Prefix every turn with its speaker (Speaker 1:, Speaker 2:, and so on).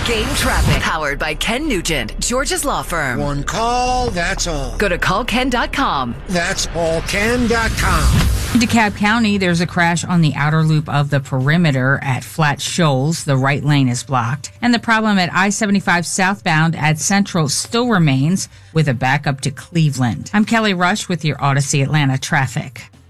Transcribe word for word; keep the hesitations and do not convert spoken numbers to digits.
Speaker 1: Game traffic. Powered by Ken Nugent, Georgia's law firm.
Speaker 2: One call, that's all.
Speaker 1: Go to call ken dot com.
Speaker 2: That's all ken dot com.
Speaker 3: In DeKalb County, there's a crash on the outer loop of the perimeter at Flat Shoals. The right lane is blocked. And the problem at I seventy-five southbound at Central still remains with a backup to Cleveland. I'm Kelly Rush with your Odyssey Atlanta traffic.